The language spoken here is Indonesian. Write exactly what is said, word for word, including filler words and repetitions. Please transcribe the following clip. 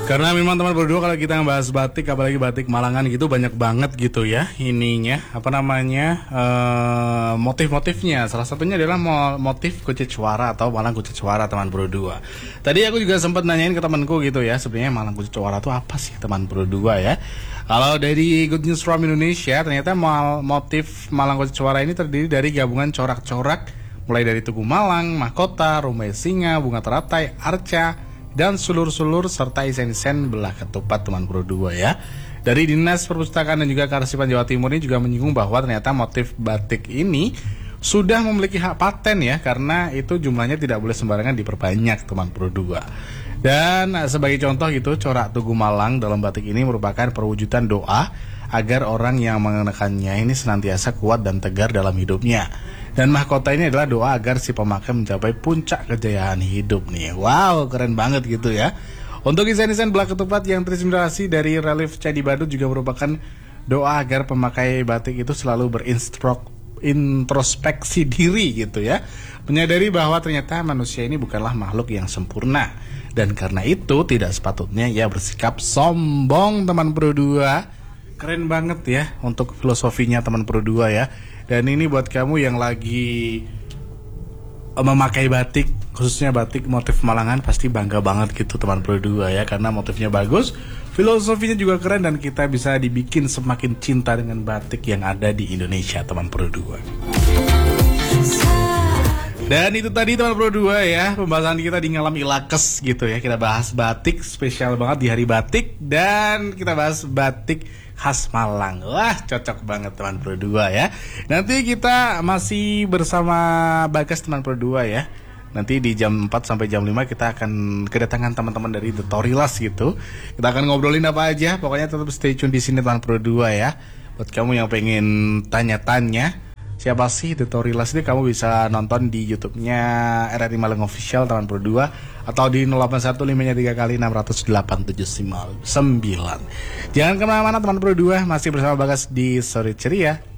Karena memang teman berdua kalau kita ngebahas batik, apalagi batik Malangan gitu banyak banget gitu ya ininya, apa namanya, uh, motif-motifnya. Salah satunya adalah motif kucit suara atau Malang kucit suara teman berdua. Tadi aku juga sempat nanyain ke temanku gitu ya, sebenarnya Malang kucit suara itu apa sih teman berdua ya. Kalau dari Good News from Indonesia, ternyata motif Malang kucit suara ini terdiri dari gabungan corak-corak mulai dari tugu Malang, mahkota, rumah singa, bunga teratai, arca, dan sulur-sulur serta isen-isen belah ketupat teman berdua ya. Dari Dinas Perpustakaan dan juga Kearsipan Jawa Timur ini juga menyinggung bahwa ternyata motif batik ini sudah memiliki hak paten ya, karena itu jumlahnya tidak boleh sembarangan diperbanyak teman berdua. Dan sebagai contoh gitu, corak tugu Malang dalam batik ini merupakan perwujudan doa agar orang yang mengenakannya ini senantiasa kuat dan tegar dalam hidupnya. Dan mahkota ini adalah doa agar si pemakai mencapai puncak kejayaan hidup nih. Wow, keren banget gitu ya. Untuk isen-isen belah ketupat yang terinspirasi dari relief Candi Badut juga merupakan doa agar pemakai batik itu selalu berintrospeksi diri gitu ya. Menyadari bahwa ternyata manusia ini bukanlah makhluk yang sempurna. Dan karena itu tidak sepatutnya ia bersikap sombong teman berdua. Keren banget ya untuk filosofinya teman berdua ya. Dan ini buat kamu yang lagi memakai batik, khususnya batik motif Malangan, pasti bangga banget gitu teman berdua ya, karena motifnya bagus, filosofinya juga keren, dan kita bisa dibikin semakin cinta dengan batik yang ada di Indonesia teman berdua. Dan itu tadi teman berdua ya, pembahasan kita di Ngalam Ilakes gitu ya. Kita bahas batik, spesial banget di hari batik, dan kita bahas batik khas Malang. Wah, cocok banget teman berdua ya. Nanti kita masih bersama Bagas teman berdua ya. Nanti di jam empat sampai jam lima kita akan kedatangan teman-teman dari The Torilas gitu. Kita akan ngobrolin apa aja. Pokoknya tetap stay tune di sini teman berdua ya. Buat kamu yang pengen tanya-tanya siapa sih The Torilas ini, kamu bisa nonton di YouTube-nya R R I Malang Official teman berdua, atau di nol delapan satu lima tiga kali enam nol delapan tujuh sembilan. Jangan kemana-mana teman berdua, masih bersama Bagas di Sore Ceria.